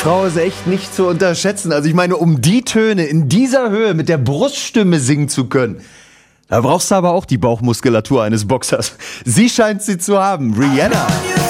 Frau ist echt nicht zu unterschätzen. Also ich meine, um die Töne in dieser Höhe mit der Bruststimme singen zu können, da brauchst du aber auch die Bauchmuskulatur eines Boxers. Sie scheint sie zu haben, Rihanna.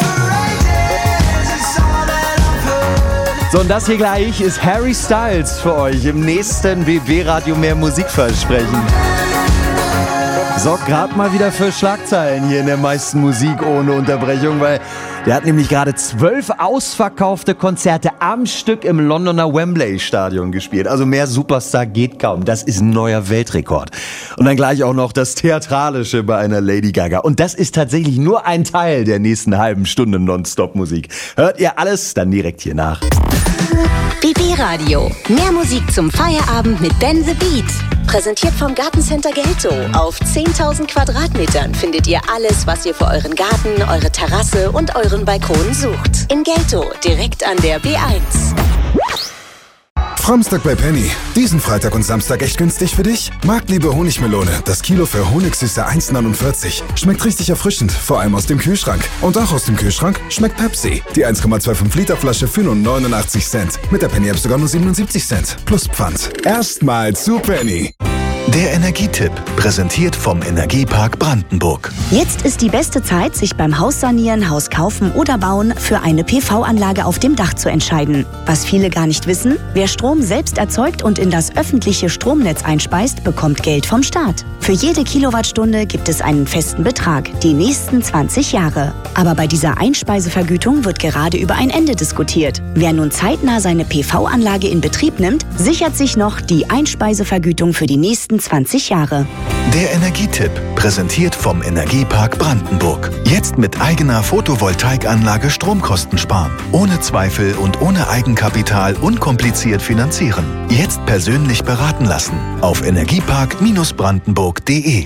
So, und das hier gleich ist Harry Styles für euch im nächsten BB-Radio mehr Musikversprechen. Sorgt gerade mal wieder für Schlagzeilen hier in der meisten Musik ohne Unterbrechung, weil der hat nämlich gerade 12 ausverkaufte Konzerte am Stück im Londoner Wembley-Stadion gespielt. Also mehr Superstar geht kaum. Das ist ein neuer Weltrekord. Und dann gleich auch noch das Theatralische bei einer Lady Gaga. Und das ist tatsächlich nur ein Teil der nächsten halben Stunde Nonstop-Musik. Hört ihr alles dann direkt hier nach. BB Radio. Mehr Musik zum Feierabend mit Ben the Beat. Präsentiert vom Gartencenter Gelto. Auf 10.000 Quadratmetern findet ihr alles, was ihr für euren Garten, eure Terrasse und euren Balkon sucht. In Gelto, direkt an der B1. Framstag bei Penny. Diesen Freitag und Samstag echt günstig für dich? Marktliebe Honigmelone. Das Kilo für Honigsüße 1,49. Schmeckt richtig erfrischend, vor allem aus dem Kühlschrank. Und auch aus dem Kühlschrank schmeckt Pepsi. Die 1,25 Liter Flasche für nur 89 Cent. Mit der Penny App sogar nur 77 Cent. Plus Pfand. Erstmal zu Penny. Der Energietipp, präsentiert vom Energiepark Brandenburg. Jetzt ist die beste Zeit, sich beim Haussanieren, Haus kaufen oder bauen für eine PV-Anlage auf dem Dach zu entscheiden. Was viele gar nicht wissen, wer Strom selbst erzeugt und in das öffentliche Stromnetz einspeist, bekommt Geld vom Staat. Für jede Kilowattstunde gibt es einen festen Betrag, die nächsten 20 Jahre. Aber bei dieser Einspeisevergütung wird gerade über ein Ende diskutiert. Wer nun zeitnah seine PV-Anlage in Betrieb nimmt, sichert sich noch die Einspeisevergütung für die nächsten 20 Jahre. Der Energietipp, präsentiert vom Energiepark Brandenburg. Jetzt mit eigener Photovoltaikanlage Stromkosten sparen. Ohne Zweifel und ohne Eigenkapital unkompliziert finanzieren. Jetzt persönlich beraten lassen. Auf energiepark-brandenburg.de.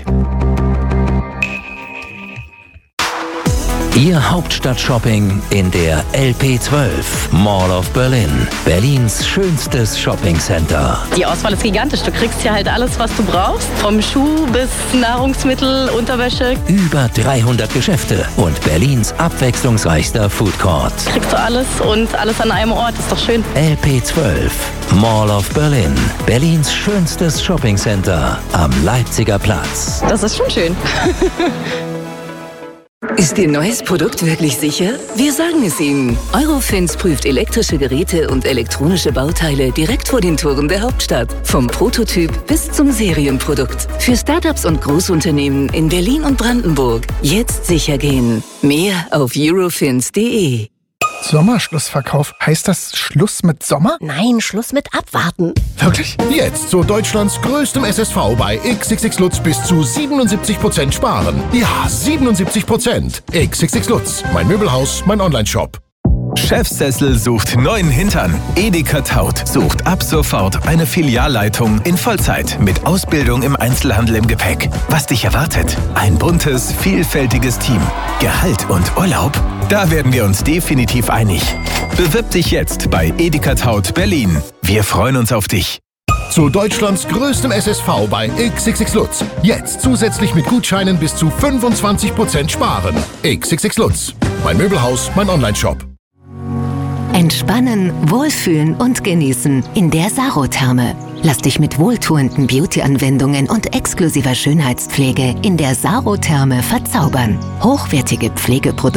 Ihr Hauptstadt-Shopping in der LP12, Mall of Berlin. Berlins schönstes Shoppingcenter. Die Auswahl ist gigantisch. Du kriegst hier halt alles, was du brauchst. Vom Schuh bis Nahrungsmittel, Unterwäsche. Über 300 Geschäfte und Berlins abwechslungsreichster Food Court. Kriegst du alles und alles an einem Ort. Ist doch schön. LP12, Mall of Berlin. Berlins schönstes Shoppingcenter am Leipziger Platz. Das ist schon schön. Ist Ihr neues Produkt wirklich sicher? Wir sagen es Ihnen. Eurofins prüft elektrische Geräte und elektronische Bauteile direkt vor den Toren der Hauptstadt. Vom Prototyp bis zum Serienprodukt. Für Startups und Großunternehmen in Berlin und Brandenburg. Jetzt sicher gehen. Mehr auf eurofins.de. Sommerschlussverkauf. Heißt das Schluss mit Sommer? Nein, Schluss mit Abwarten. Wirklich? Jetzt zu Deutschlands größtem SSV bei XXX Lutz bis zu 77% sparen. Ja, 77%. XXX Lutz. Mein Möbelhaus, mein Onlineshop. Chefsessel sucht neuen Hintern. Edeka Taut sucht ab sofort eine Filialleitung in Vollzeit mit Ausbildung im Einzelhandel im Gepäck. Was dich erwartet? Ein buntes, vielfältiges Team. Gehalt und Urlaub? Da werden wir uns definitiv einig. Bewirb dich jetzt bei Edeka Taut Berlin. Wir freuen uns auf dich. Zu Deutschlands größtem SSV bei XXX Lutz. Jetzt zusätzlich mit Gutscheinen bis zu 25% sparen. XXX Lutz. Mein Möbelhaus, mein Onlineshop. Entspannen, wohlfühlen und genießen in der Sarotherme. Lass dich mit wohltuenden Beauty-Anwendungen und exklusiver Schönheitspflege in der Sarotherme verzaubern. Hochwertige Pflegeprodukte